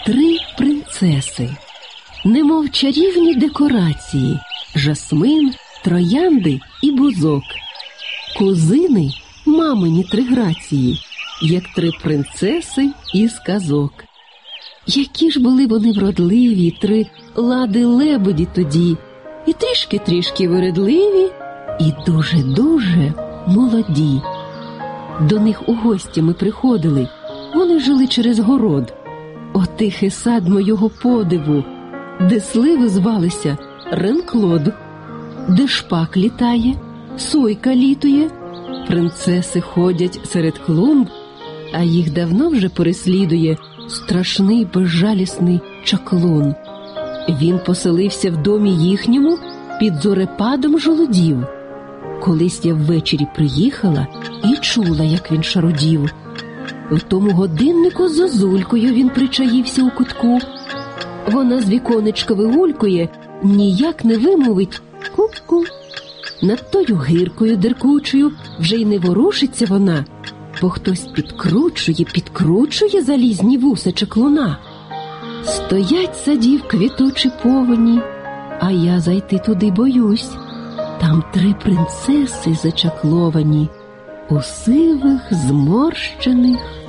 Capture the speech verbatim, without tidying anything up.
Три принцеси, немов чарівні декорації, жасмин, троянди і бузок. Кузини – мамині три грації, як три принцеси із казок. Які ж були вони вродливі, три лади-лебеді тоді, і трішки-трішки вередливі, і дуже-дуже молоді. До них у гості ми приходили, вони жили через город. О, тихий сад мого подиву, де сливи звалися Ренклод, де шпак літає, сойка літує, принцеси ходять серед клумб, а їх давно вже переслідує страшний безжалісний чаклун. Він поселився в домі їхньому під зорепадом жолудів. Колись я ввечері приїхала і чула, як він шарудів. В тому годиннику з зозулькою він причаївся у кутку. Вона з віконечка вигулькує, ніяк не вимовить ку-ку. Над тою гиркою деркучою вже й не ворушиться вона, бо хтось підкручує, підкручує залізні вуса чаклуна. Стоять садів квітучі повені, а я зайти туди боюсь. Там три принцеси зачакловані, у сивих, зморщених